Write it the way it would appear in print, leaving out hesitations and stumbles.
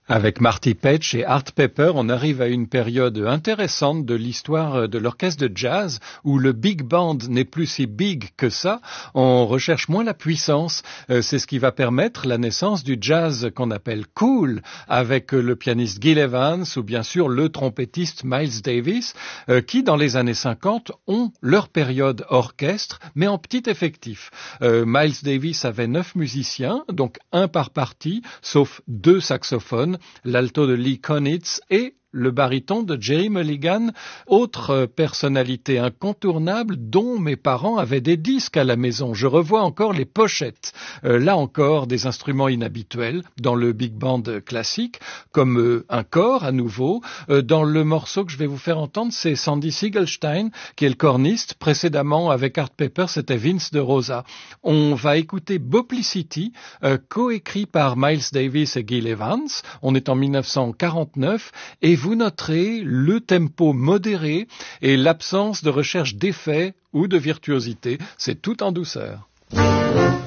Avec Marty Paich et Art Pepper, on arrive à une période intéressante de l'histoire de l'orchestre de jazz où le big band n'est plus si big que ça. On recherche moins la puissance. C'est ce qui va permettre la naissance du jazz qu'on appelle cool avec le pianiste Gil Evans ou bien sûr le trompettiste Miles Davis qui dans les années 50 ont leur période orchestre mais en petit effectif. Miles Davis avait 9 musiciens, donc un par partie, sauf 2 saxophones, l'alto de Lee Konitz et le baryton de Jerry Mulligan, autre personnalité incontournable dont mes parents avaient des disques à la maison. Je revois encore les pochettes. Là encore, des instruments inhabituels dans le big band classique, comme un corps à nouveau. Dans le morceau que je vais vous faire entendre, c'est Sandy Siegelstein qui est le corniste. Précédemment, avec Art Pepper, c'était Vince de Rosa. On va écouter Boplicity, coécrit par Miles Davis et Gil Evans. On est en 1949 et vous noterez le tempo modéré et l'absence de recherche d'effets ou de virtuosité. C'est tout en douceur.